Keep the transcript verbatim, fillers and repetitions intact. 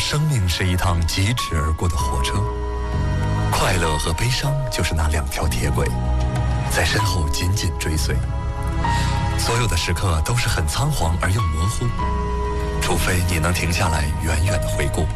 生命是一趟疾驰而过的火车，快乐和悲伤就是那两条铁轨，在身后紧紧追随。所有的时刻都是很仓皇而又模糊，除非你能停下来远远地回顾。